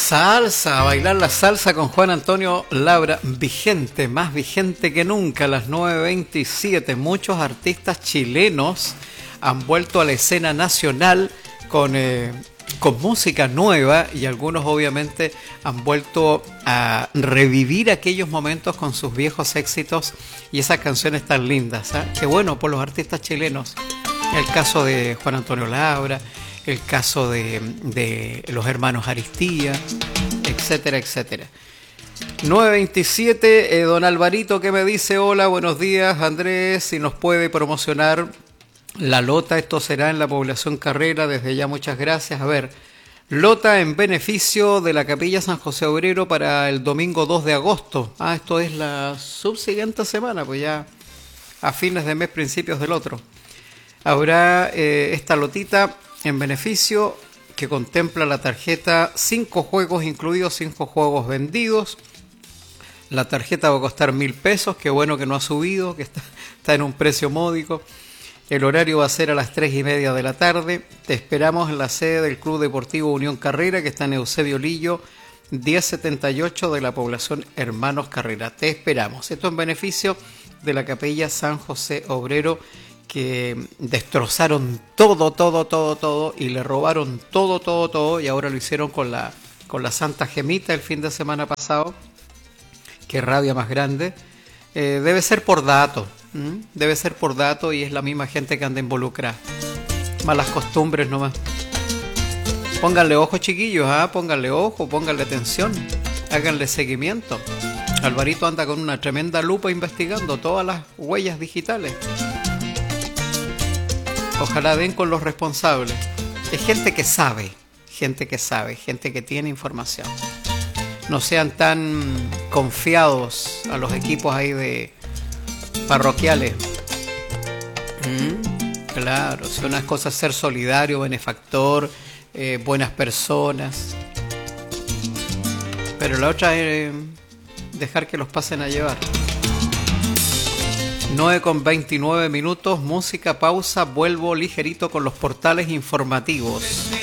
salsa, a bailar la salsa con Juan Antonio Labra, vigente, más vigente que nunca, a las 9:27. Muchos artistas chilenos han vuelto a la escena nacional con música nueva y algunos obviamente han vuelto a revivir aquellos momentos con sus viejos éxitos y esas canciones tan lindas. Qué bueno por los artistas chilenos. El caso de Juan Antonio Labra, el caso de los hermanos Aristía, etcétera, etcétera. 9:27, don Alvarito que me dice: hola, buenos días Andrés, si nos puede promocionar la lota, esto será en la población Carrera, desde ya muchas gracias. A ver, lota en beneficio de la Capilla San José Obrero para el domingo 2 de agosto. Esto es la subsiguiente semana, pues ya a fines de mes, principios del otro. Habrá esta lotita en beneficio que contempla la tarjeta 5 juegos incluidos, 5 juegos vendidos. La tarjeta va a costar 1.000 pesos, qué bueno que no ha subido, que está en un precio módico. El horario va a ser a las 3:30 de la tarde. Te esperamos en la sede del Club Deportivo Unión Carrera, que está en Eusebio Lillo, 1078 de la población Hermanos Carrera. Te esperamos. Esto en beneficio de la Capilla San José Obrero, que destrozaron todo y le robaron todo y ahora lo hicieron con la Santa Gemita el fin de semana pasado. Qué rabia más grande. Debe ser por dato. Debe ser por dato y es la misma gente que anda involucrada. Malas costumbres nomás. Pónganle ojo, chiquillos, pónganle ojo, pónganle atención, háganle seguimiento. Alvarito anda con una tremenda lupa investigando todas las huellas digitales. Ojalá den con los responsables. Es gente que sabe, gente que tiene información. No sean tan confiados a los equipos ahí de parroquiales. Claro, si una cosa es ser solidario, benefactor, buenas personas, pero la otra es dejar que los pasen a llevar. 9:29, música, pausa, vuelvo ligerito con los portales informativos.